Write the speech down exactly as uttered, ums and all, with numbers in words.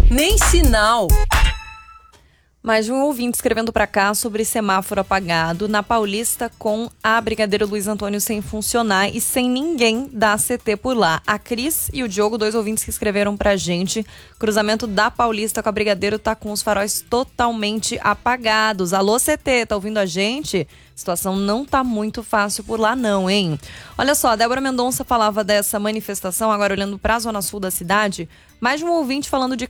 Nem sinal. Mais de um ouvinte escrevendo pra cá sobre semáforo apagado na Paulista com a Brigadeiro Luiz Antônio sem funcionar e sem ninguém da C T por lá. A Cris e o Diogo, dois ouvintes que escreveram pra gente. Cruzamento da Paulista com a Brigadeiro tá com os faróis totalmente apagados. Alô, C T, tá ouvindo a gente? A situação não tá muito fácil por lá não, hein? Olha só, a Débora Mendonça falava dessa manifestação, agora olhando pra zona sul da cidade. Mais de um ouvinte falando de